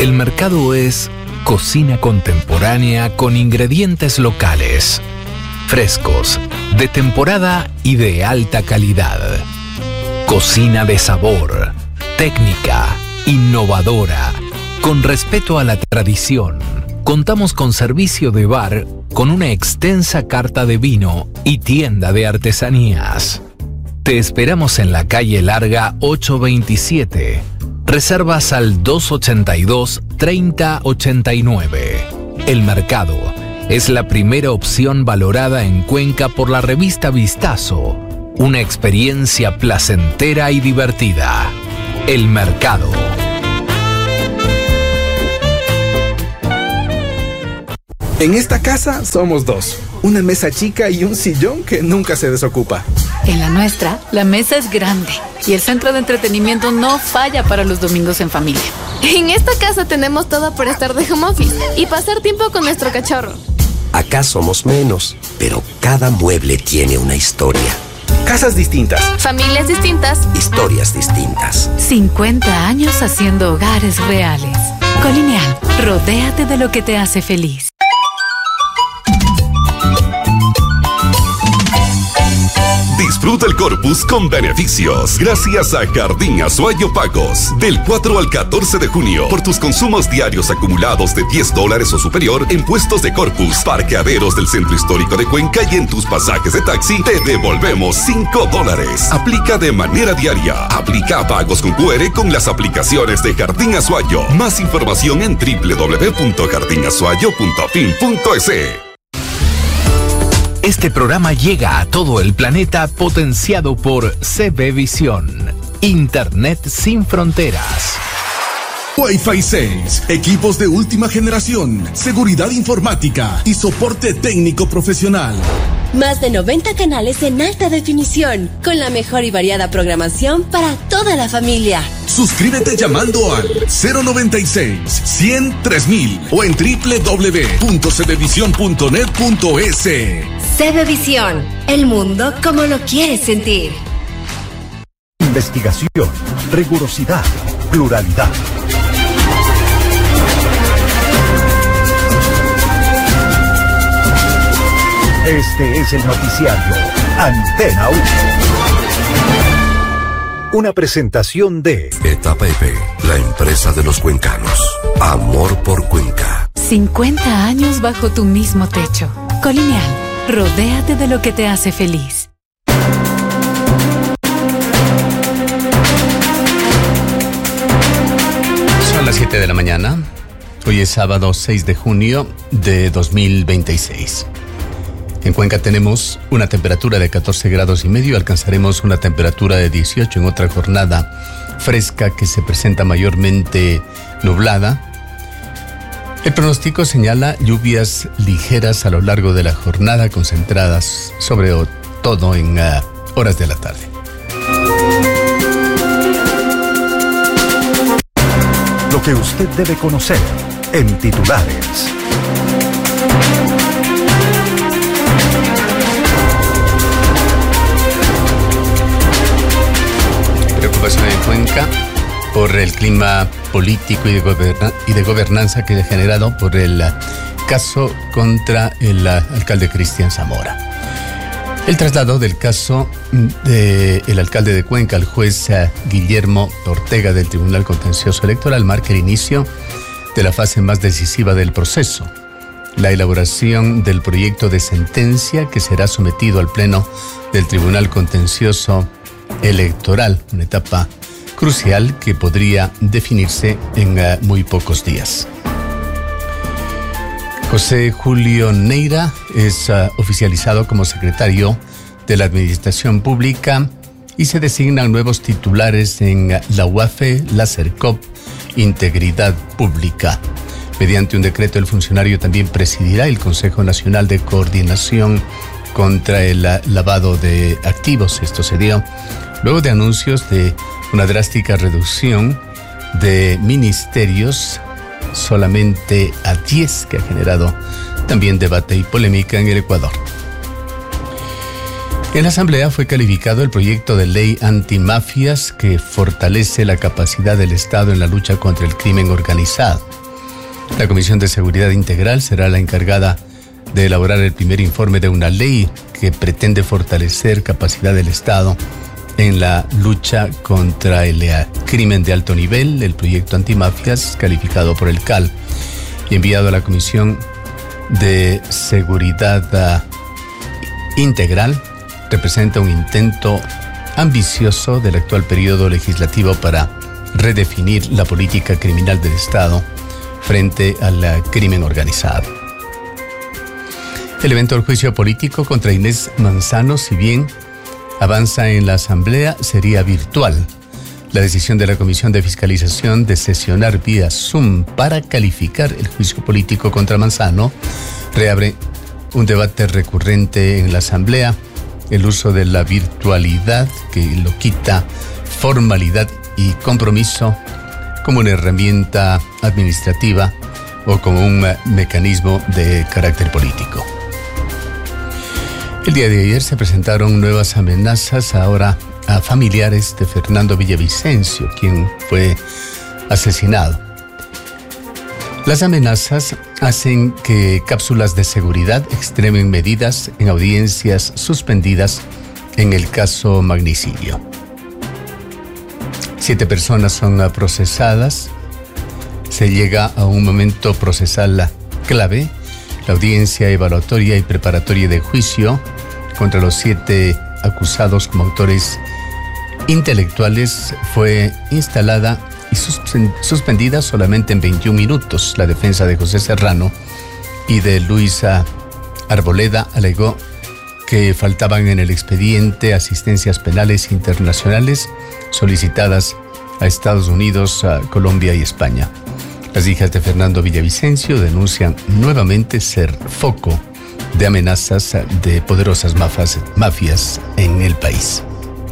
El mercado es cocina contemporánea con ingredientes locales, frescos, de temporada y de alta calidad. Cocina de sabor, técnica, innovadora, con respeto a la tradición. Contamos con servicio de bar, con una extensa carta de vino y tienda de artesanías. Te esperamos en la calle Larga 827. Reservas al 282-3089. El mercado es la primera opción valorada en Cuenca por la revista Vistazo. Una experiencia placentera y divertida. El mercado. En esta casa somos dos. Una mesa chica y un sillón que nunca se desocupa. En la nuestra, la mesa es grande y el centro de entretenimiento no falla para los domingos en familia. En esta casa tenemos todo para estar de home office y pasar tiempo con nuestro cachorro. Acá somos menos, pero cada mueble tiene una historia. Casas distintas. Familias distintas. Historias distintas. 50 años haciendo hogares reales. Colineal, rodéate de lo que te hace feliz. Disfruta el Corpus con beneficios gracias a Jardín Azuayo Pagos. Del 4 al 14 de junio, por tus consumos diarios acumulados de $10 o superior en puestos de Corpus, parqueaderos del Centro Histórico de Cuenca y en tus pasajes de taxi, te devolvemos $5. Aplica de manera diaria. Aplica pagos con QR con las aplicaciones de Jardín Azuayo. Más información en www.jardinazuayo.fin.es. Este programa llega a todo el planeta potenciado por CB Visión. Internet sin fronteras. Wi-Fi 6, equipos de última generación, seguridad informática y soporte técnico profesional. Más de 90 canales en alta definición, con la mejor y variada programación para toda la familia. Suscríbete llamando al 096-100-3000 o en www.cbvision.net.es. CB Visión, el mundo como lo quieres sentir. Investigación, rigurosidad, pluralidad. Este es el noticiario Antena 1. Una presentación de ETAPEP, la empresa de los cuencanos. Amor por Cuenca. 50 años bajo tu mismo techo. Colineal, rodéate de lo que te hace feliz. Son las 7 de la mañana. Hoy es sábado 6 de junio de 2026. En Cuenca tenemos una temperatura de 14 grados y medio. Alcanzaremos una temperatura de 18 en otra jornada fresca que se presenta mayormente nublada. El pronóstico señala lluvias ligeras a lo largo de la jornada, concentradas sobre todo en horas de la tarde. Lo que usted debe conocer en titulares. Preocupación en Cuenca por el clima político y de gobernanza que ha generado por el caso contra el alcalde Cristian Zamora. El traslado del caso del alcalde de Cuenca al juez Guillermo Ortega del Tribunal Contencioso Electoral marca el inicio de la fase más decisiva del proceso, la elaboración del proyecto de sentencia que será sometido al Pleno del Tribunal Contencioso Electoral, una etapa crucial que podría definirse en muy pocos días. José Julio Neira es oficializado como secretario de la Administración Pública y se designan nuevos titulares en la UAFE, la CERCOP, Integridad Pública. Mediante un decreto, el funcionario también presidirá el Consejo Nacional de Coordinación contra el lavado de activos. Esto se dio luego de anuncios de una drástica reducción de ministerios solamente a 10, que ha generado también debate y polémica en el Ecuador. En la Asamblea fue calificado el proyecto de ley antimafias que fortalece la capacidad del Estado en la lucha contra el crimen organizado. La Comisión de Seguridad Integral será la encargada de elaborar el primer informe de una ley que pretende fortalecer capacidad del Estado en la lucha contra el crimen de alto nivel, el proyecto antimafias calificado por el CAL y enviado a la Comisión de Seguridad Integral. Representa un intento ambicioso del actual periodo legislativo para redefinir la política criminal del Estado frente al crimen organizado. El evento del juicio político contra Inés Manzano, si bien avanza en la Asamblea, sería virtual. La decisión de la Comisión de Fiscalización de sesionar vía Zoom para calificar el juicio político contra Manzano reabre un debate recurrente en la Asamblea. El uso de la virtualidad, que lo quita formalidad y compromiso, como una herramienta administrativa o como un mecanismo de carácter político. El día de ayer se presentaron nuevas amenazas ahora a familiares de Fernando Villavicencio, quien fue asesinado. Las amenazas hacen que cápsulas de seguridad extremen medidas en audiencias suspendidas en el caso magnicidio. 7 personas son procesadas. Se llega a un momento procesal clave, la audiencia evaluatoria y preparatoria de juicio contra los 7 acusados como autores intelectuales fue instalada y suspendida solamente en 21 minutos. La defensa de José Serrano y de Luisa Arboleda alegó que faltaban en el expediente asistencias penales internacionales solicitadas a Estados Unidos, a Colombia y España. Las hijas de Fernando Villavicencio denuncian nuevamente ser foco de amenazas de poderosas mafias en el país.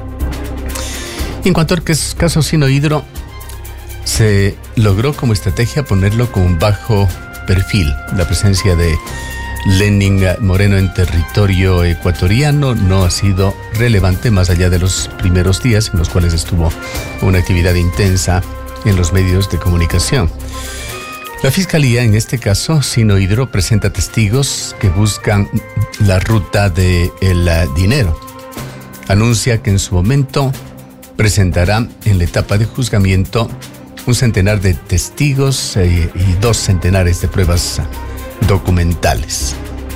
En cuanto al caso Sinohydro, se logró como estrategia ponerlo con un bajo perfil. La presencia de Lenin Moreno en territorio ecuatoriano no ha sido relevante más allá de los primeros días en los cuales estuvo una actividad intensa en los medios de comunicación. La Fiscalía, en este caso, Sinohydro, presenta testigos que buscan la ruta del dinero. Anuncia que en su momento presentará en la etapa de juzgamiento un centenar de testigos y 2 centenares de pruebas documentales.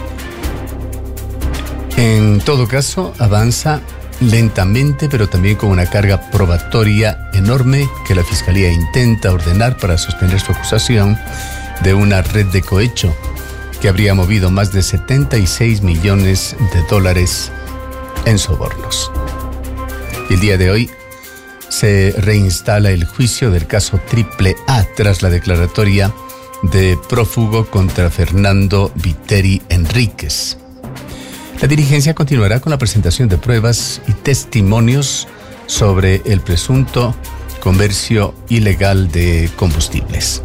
En todo caso, avanza lentamente, pero también con una carga probatoria enorme que la Fiscalía intenta ordenar para sostener su acusación de una red de cohecho que habría movido más de $76 millones en sobornos. Y el día de hoy se reinstala el juicio del caso AAA tras la declaratoria de prófugo contra Fernando Viteri Enríquez. La dirigencia continuará con la presentación de pruebas y testimonios sobre el presunto comercio ilegal de combustibles.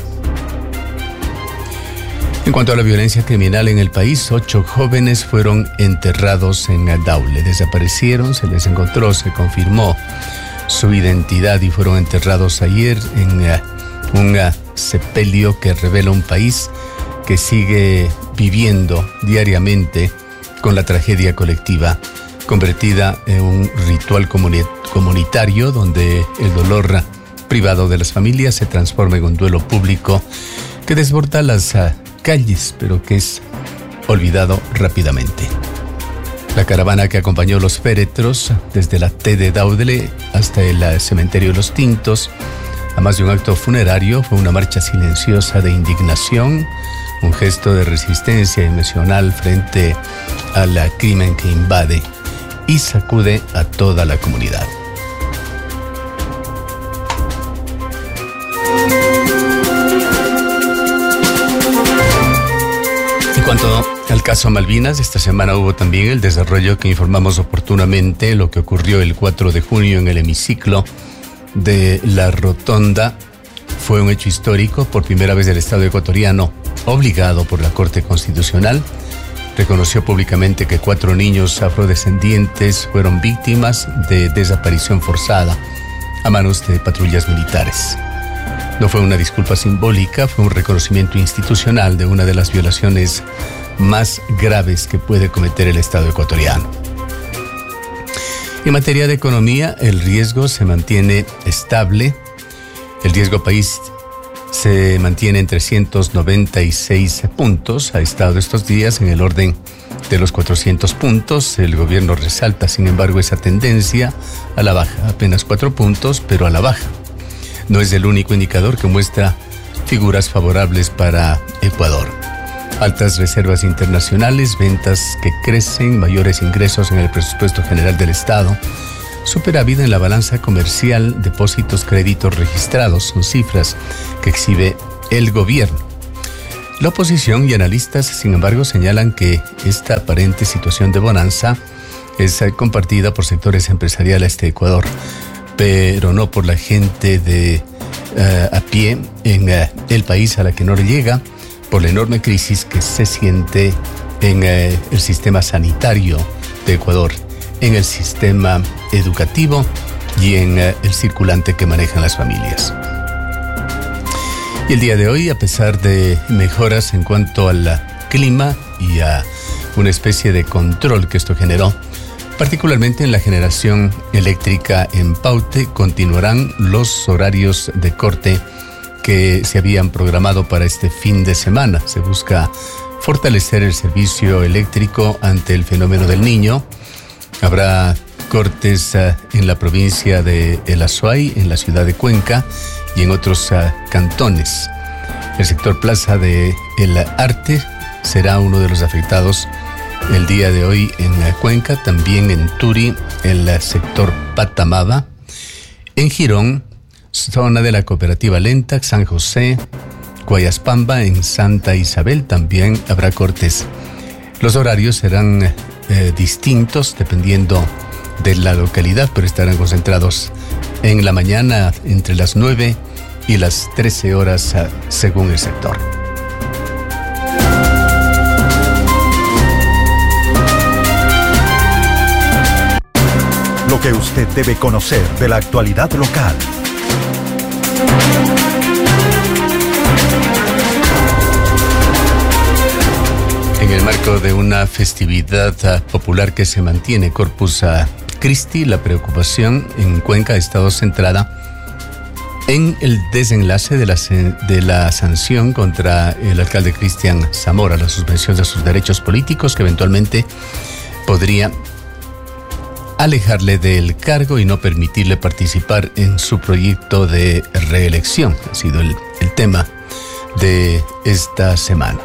En cuanto a la violencia criminal en el país, 8 jóvenes fueron enterrados en Daule. Desaparecieron, se les encontró, se confirmó su identidad y fueron enterrados ayer en un sepelio que revela un país que sigue viviendo diariamente con la tragedia colectiva, convertida en un ritual comunitario donde el dolor privado de las familias se transforma en un duelo público que desborda las calles, pero que es olvidado rápidamente. La caravana que acompañó los féretros desde la T de Daule hasta el cementerio de Los Tintos, a más de un acto funerario, fue una marcha silenciosa de indignación, un gesto de resistencia emocional frente al crimen que invade y sacude a toda la comunidad. En cuanto al caso Malvinas, esta semana hubo también el desarrollo que informamos oportunamente, lo que ocurrió el 4 de junio en el hemiciclo de la Rotonda. Fue un hecho histórico. Por primera vez el Estado ecuatoriano, obligado por la Corte Constitucional, reconoció públicamente que 4 niños afrodescendientes fueron víctimas de desaparición forzada a manos de patrullas militares. No fue una disculpa simbólica, fue un reconocimiento institucional de una de las violaciones más graves que puede cometer el Estado ecuatoriano. En materia de economía, el riesgo se mantiene estable. El riesgo país se mantiene en 396 puntos. Ha estado estos días en el orden de los 400 puntos. El gobierno resalta, sin embargo, esa tendencia a la baja. Apenas 4 puntos, pero a la baja. No es el único indicador que muestra figuras favorables para Ecuador. Altas reservas internacionales, ventas que crecen, mayores ingresos en el presupuesto general del Estado, superávit en la balanza comercial, depósitos, créditos registrados, son cifras que exhibe el gobierno. La oposición y analistas, sin embargo, señalan que esta aparente situación de bonanza es compartida por sectores empresariales de Ecuador, pero no por la gente de a pie en el país, a la que no le llega por la enorme crisis que se siente en el sistema sanitario de Ecuador, en el sistema educativo y en el circulante que manejan las familias. Y el día de hoy, a pesar de mejoras en cuanto al clima y a una especie de control que esto generó, particularmente en la generación eléctrica en Paute, continuarán los horarios de corte que se habían programado para este fin de semana. Se busca fortalecer el servicio eléctrico ante el fenómeno del Niño. Habrá cortes en la provincia de El Azuay, en la ciudad de Cuenca y en otros cantones. El sector Plaza de El Arte será uno de los afectados el día de hoy en Cuenca, también en Turi, en el sector Patamaba, en Girón, zona de la Cooperativa Lenta, San José, Guayaspamba, en Santa Isabel también habrá cortes. Los horarios serán distintos dependiendo de la localidad, pero estarán concentrados en la mañana entre las 9 y las 13 horas según el sector. Lo que usted debe conocer de la actualidad local. En el marco de una festividad popular que se mantiene, Corpus Christi, la preocupación en Cuenca ha estado centrada en el desenlace de la sanción contra el alcalde Cristian Zamora, la suspensión de sus derechos políticos que eventualmente podría alejarle del cargo y no permitirle participar en su proyecto de reelección. Ha sido el tema de esta semana.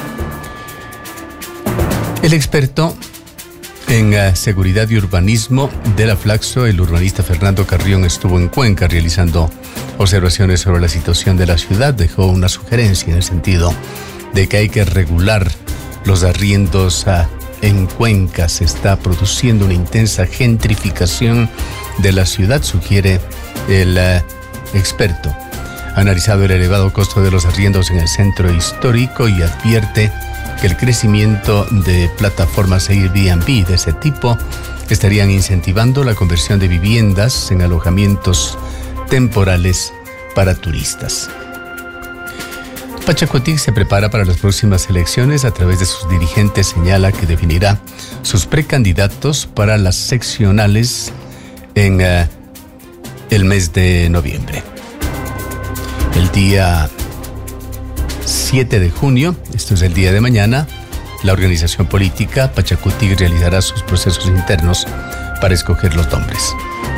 El experto en seguridad y urbanismo de la Flaxo, el urbanista Fernando Carrión, estuvo en Cuenca realizando observaciones sobre la situación de la ciudad. Dejó una sugerencia en el sentido de que hay que regular los arriendos en Cuenca. Se está produciendo una intensa gentrificación de la ciudad, sugiere el experto. Ha analizado el elevado costo de los arriendos en el centro histórico y advierte que el crecimiento de plataformas Airbnb de ese tipo estarían incentivando la conversión de viviendas en alojamientos temporales para turistas. Pachacutic se prepara para las próximas elecciones. A través de sus dirigentes señala que definirá sus precandidatos para las seccionales en el mes de noviembre. El día 7 de junio, esto es el día de mañana, la organización política Pachacutic realizará sus procesos internos para escoger los nombres.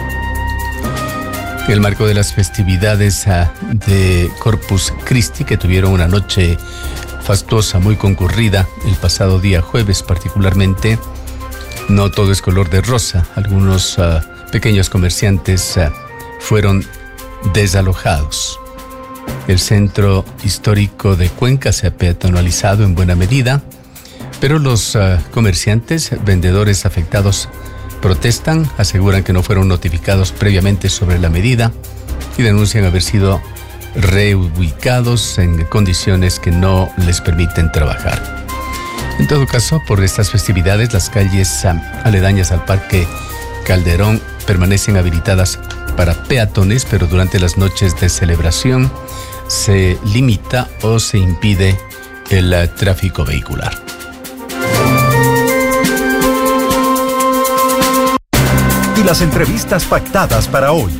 En el marco de las festividades de Corpus Christi, que tuvieron una noche fastuosa, muy concurrida, el pasado día jueves particularmente, no todo es color de rosa. Algunos pequeños comerciantes fueron desalojados. El centro histórico de Cuenca se ha peatonalizado en buena medida, pero los comerciantes, vendedores afectados, protestan, aseguran que no fueron notificados previamente sobre la medida y denuncian haber sido reubicados en condiciones que no les permiten trabajar. En todo caso, por estas festividades, las calles aledañas al Parque Calderón permanecen habilitadas para peatones, pero durante las noches de celebración se limita o se impide el tráfico vehicular. Y las entrevistas pactadas para hoy.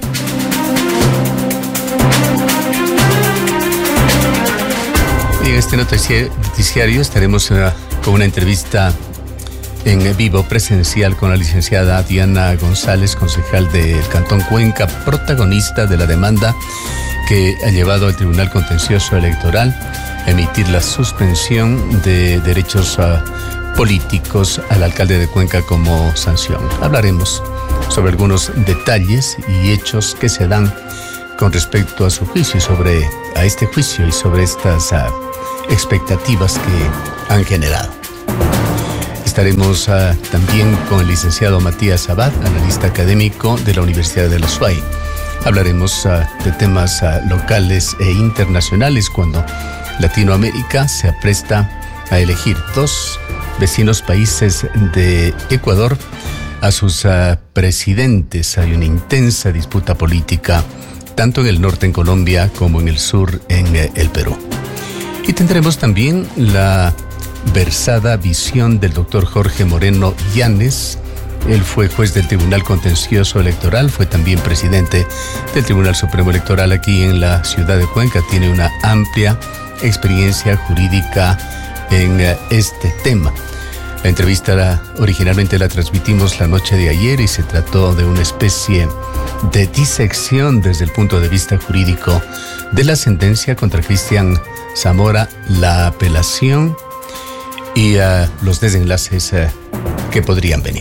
En este noticiario estaremos con una entrevista en vivo presencial con la licenciada Diana González, concejal del Cantón Cuenca, protagonista de la demanda que ha llevado al Tribunal Contencioso Electoral a emitir la suspensión de derechos políticos al alcalde de Cuenca como sanción. Hablaremos sobre algunos detalles y hechos que se dan con respecto a su juicio, a este juicio y sobre estas expectativas que han generado. Estaremos también con el licenciado Matías Abad, analista académico de la Universidad de la SUAY. Hablaremos de temas locales e internacionales cuando Latinoamérica se apresta a elegir 2 vecinos países de Ecuador a sus presidentes. Hay una intensa disputa política tanto en el norte en Colombia como en el sur en el Perú. Y tendremos también la versada visión del doctor Jorge Moreno Llanes. Él fue juez del Tribunal Contencioso Electoral, fue también presidente del Tribunal Supremo Electoral aquí en la ciudad de Cuenca. Tiene una amplia experiencia jurídica en este tema. La entrevista originalmente la transmitimos la noche de ayer y se trató de una especie de disección desde el punto de vista jurídico de la sentencia contra Cristian Zamora, la apelación y los desenlaces que podrían venir.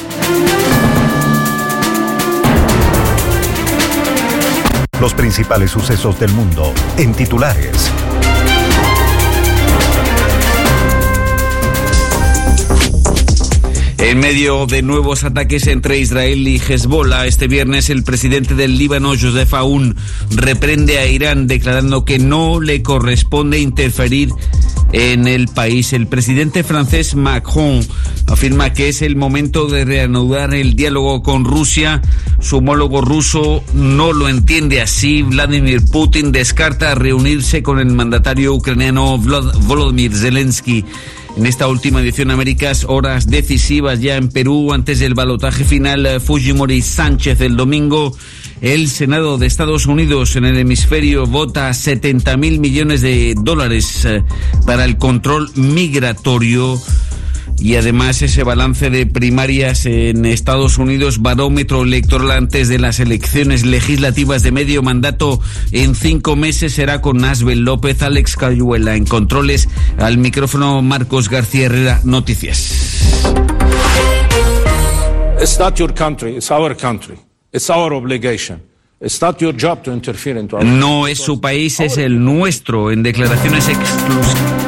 Los principales sucesos del mundo en titulares. En medio de nuevos ataques entre Israel y Hezbollah, este viernes el presidente del Líbano, Joseph Aoun, reprende a Irán declarando que no le corresponde interferir en el país. El presidente francés Macron afirma que es el momento de reanudar el diálogo con Rusia. Su homólogo ruso no lo entiende así. Vladimir Putin descarta reunirse con el mandatario ucraniano Volodymyr Zelensky. En esta última edición, Américas, horas decisivas ya en Perú antes del balotaje final Fujimori Sánchez el domingo. El Senado de Estados Unidos en el hemisferio vota $70,000 millones para el control migratorio. Y además ese balance de primarias en Estados Unidos, barómetro electoral antes de las elecciones legislativas de medio mandato en 5 meses, será con Asbel López, Alex Cayuela en controles, al micrófono Marcos García Herrera, Noticias. It's not your country, it's our country. It's our obligation. It's not your job to interfere into our... No es su país, es el nuestro, en declaraciones exclusivas.